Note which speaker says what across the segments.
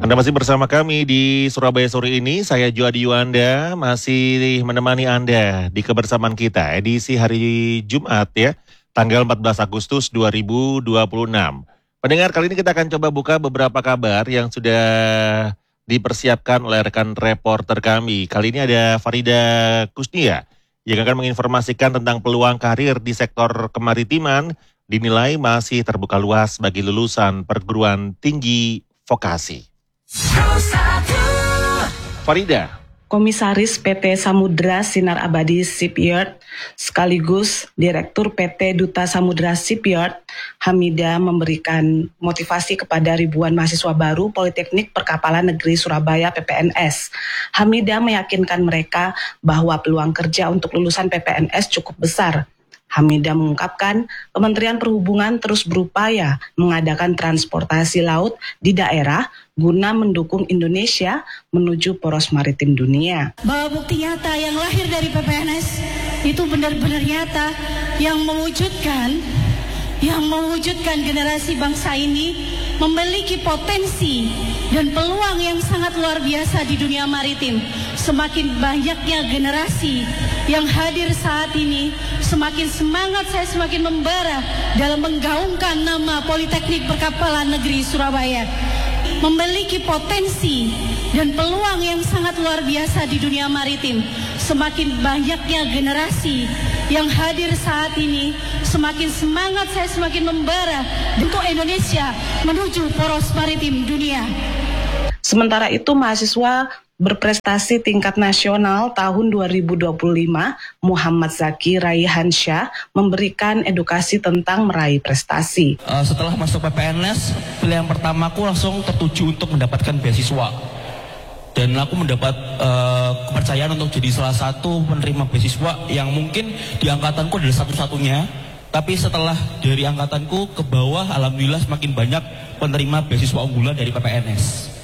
Speaker 1: Anda masih bersama kami di Surabaya sore ini. Saya Juadi Yuanda masih menemani Anda di kebersamaan kita edisi hari Jumat ya, tanggal 14 Agustus 2026. Pendengar, kali ini kita akan coba buka beberapa kabar yang sudah dipersiapkan oleh rekan reporter kami. Kali ini ada Farida Kusnia yang akan menginformasikan tentang peluang karir di sektor kemaritiman dinilai masih terbuka luas bagi lulusan perguruan tinggi vokasi. Farida.
Speaker 2: Komisaris PT Samudra Sinar Abadi Shipyard sekaligus Direktur PT Duta Samudra Shipyard, Hamida, memberikan motivasi kepada ribuan mahasiswa baru Politeknik Perkapalan Negeri Surabaya PPNS. Hamida meyakinkan mereka bahwa peluang kerja untuk lulusan PPNS cukup besar. Hamida mengungkapkan Kementerian Perhubungan terus berupaya mengadakan transportasi laut di daerah guna mendukung Indonesia menuju poros maritim dunia.
Speaker 3: Bahwa bukti nyata yang lahir dari PPNS itu benar-benar nyata yang mewujudkan generasi bangsa ini memiliki potensi dan peluang yang sangat luar biasa di dunia maritim. Semakin banyaknya generasi yang hadir saat ini, semakin semangat saya semakin membara dalam menggaungkan nama Politeknik Perkapalan Negeri Surabaya. Memiliki potensi dan peluang yang sangat luar biasa di dunia maritim. Semakin banyaknya generasi yang hadir saat ini, semakin semangat saya semakin membara untuk Indonesia menuju poros maritim dunia.
Speaker 2: Sementara itu, mahasiswa berprestasi tingkat nasional tahun 2025, Muhammad Zaki Raihansyah, memberikan edukasi tentang meraih prestasi.
Speaker 4: Setelah masuk PPNS, pilihan pertamaku langsung tertuju untuk mendapatkan beasiswa. Dan aku mendapat kepercayaan untuk jadi salah satu penerima beasiswa yang mungkin di angkatanku adalah satu-satunya. Tapi setelah dari angkatanku ke bawah, alhamdulillah semakin banyak penerima beasiswa unggulan dari PPNS.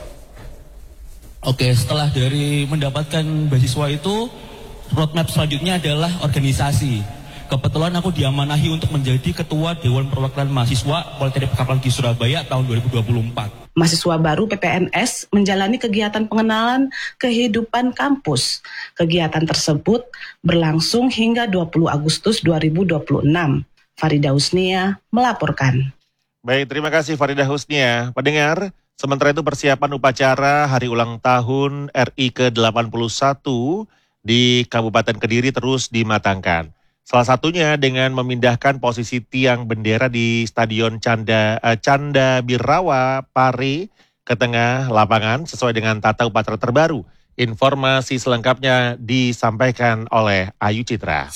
Speaker 4: Oke, setelah dari mendapatkan beasiswa itu, roadmap selanjutnya adalah organisasi. Kebetulan aku diamanahi untuk menjadi Ketua Dewan Perwakilan Mahasiswa Politeknik Perkapalan Negeri Surabaya tahun 2024.
Speaker 2: Mahasiswa baru PPNS menjalani kegiatan pengenalan kehidupan kampus. Kegiatan tersebut berlangsung hingga 20 Agustus 2026. Farida Husnia melaporkan.
Speaker 1: Baik, terima kasih Farida Husnia. Pendengar, sementara itu persiapan upacara hari ulang tahun RI ke-81 di Kabupaten Kediri terus dimatangkan. Salah satunya dengan memindahkan posisi tiang bendera di Stadion Canda Birawa Pare ke tengah lapangan sesuai dengan tata upacara terbaru. Informasi selengkapnya disampaikan oleh Ayu Citra.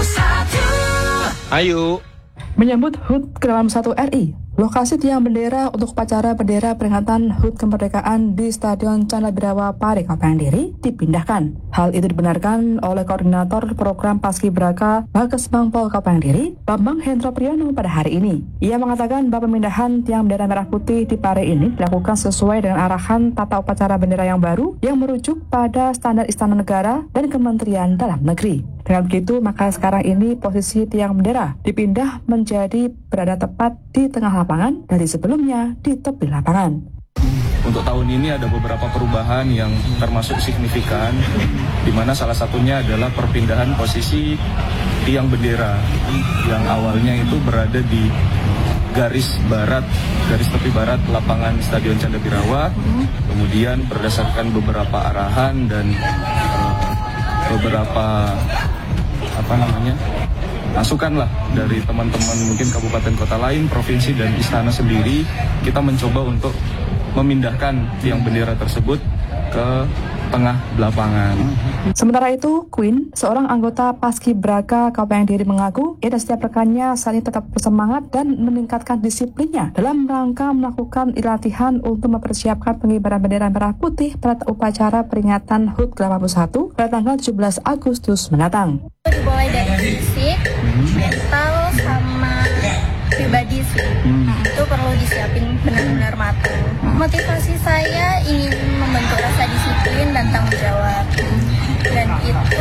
Speaker 1: Ayu.
Speaker 5: Menyambut HUT ke-81 RI, lokasi tiang bendera untuk upacara bendera peringatan HUT kemerdekaan di Stadion Canda Birawa Pare, Kabupaten Kediri dipindahkan. Hal itu dibenarkan oleh Koordinator Program Paskibraka Bakesbang Pol Kabupaten Kediri, Bambang Hendro Priyono pada hari ini. Ia mengatakan bahwa pemindahan tiang bendera merah putih di Pare ini dilakukan sesuai dengan arahan tata upacara bendera yang baru yang merujuk pada standar Istana Negara dan Kementerian Dalam Negeri. Dengan begitu, maka sekarang ini posisi tiang bendera dipindah menjadi berada tepat di tengah lapangan dari sebelumnya di tepi lapangan.
Speaker 6: Untuk tahun ini ada beberapa perubahan yang termasuk signifikan, di mana salah satunya adalah perpindahan posisi tiang bendera yang awalnya itu berada di garis tepi barat lapangan Stadion Canda Birawa. Kemudian berdasarkan beberapa arahan dan beberapa masukan lah dari teman-teman mungkin kabupaten kota lain, provinsi dan istana sendiri, kita mencoba untuk memindahkan tiang bendera tersebut ke tengah lapangan.
Speaker 5: Sementara itu, Queen, seorang anggota Paskibraka Kabupaten Kediri mengaku ia dan setiap rekannya saat ini tetap bersemangat dan meningkatkan disiplinnya dalam rangka melakukan latihan untuk mempersiapkan pengibaran bendera merah putih pada upacara peringatan HUT ke-81 pada tanggal 17 Agustus mendatang.
Speaker 7: Dimulai dari fisik, mental, sama pribadi sih. Itu perlu disiapin benar-benar matang. Motivasi saya ingin membentuk rasa disiplin dan tanggung jawab. Dan itu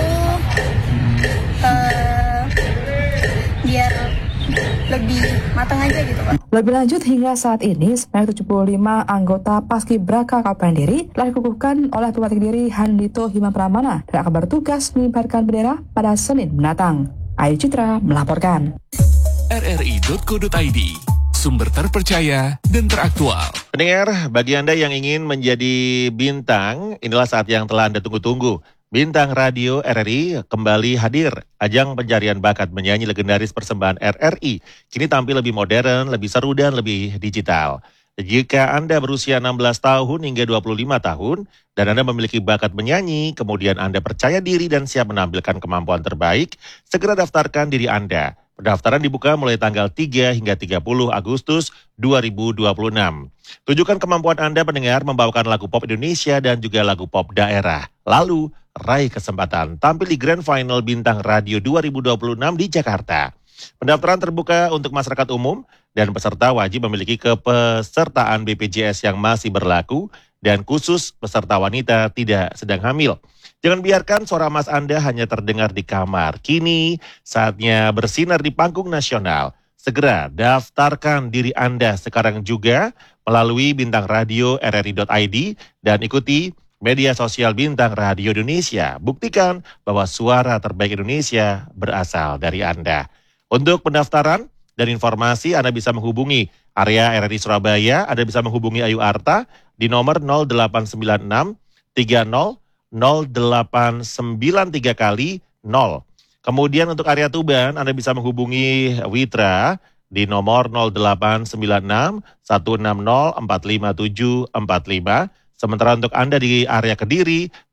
Speaker 7: biar lebih matang aja gitu Pak.
Speaker 5: Lebih lanjut, hingga saat ini sebanyak 75 anggota Paskibraka Kabupaten Kediri telah dikukuhkan oleh Bupati Kediri Handito Hima Pramana dan akan bertugas mengibarkan bendera pada Senin mendatang. Ayu Citra melaporkan.
Speaker 8: rri.co.id, sumber terpercaya dan teraktual.
Speaker 1: Pendengar, bagi Anda yang ingin menjadi bintang, inilah saat yang telah Anda tunggu-tunggu. Bintang Radio RRI kembali hadir. Ajang pencarian bakat menyanyi legendaris persembahan RRI kini tampil lebih modern, lebih seru dan lebih digital. Jika Anda berusia 16 tahun hingga 25 tahun dan Anda memiliki bakat menyanyi, kemudian Anda percaya diri dan siap menampilkan kemampuan terbaik, segera daftarkan diri Anda. Pendaftaran dibuka mulai tanggal 3 hingga 30 Agustus 2026. Tunjukkan kemampuan Anda pendengar membawakan lagu pop Indonesia dan juga lagu pop daerah. Lalu, raih kesempatan tampil di Grand Final Bintang Radio 2026 di Jakarta. Pendaftaran terbuka untuk masyarakat umum dan peserta wajib memiliki kepesertaan BPJS yang masih berlaku dan khusus peserta wanita tidak sedang hamil. Jangan biarkan suara emas Anda hanya terdengar di kamar. Kini saatnya bersinar di panggung nasional. Segera daftarkan diri Anda sekarang juga melalui Bintang Radio RRI.id dan ikuti media sosial Bintang Radio Indonesia. Buktikan bahwa suara terbaik Indonesia berasal dari Anda. Untuk pendaftaran dan informasi Anda bisa menghubungi area RRI Surabaya. Anda bisa menghubungi Ayu Arta di nomor 0896 30 0893 kali 0. Kemudian untuk area Tuban Anda bisa menghubungi Witra di nomor 0896 160 45745. Sementara untuk Anda di area Kediri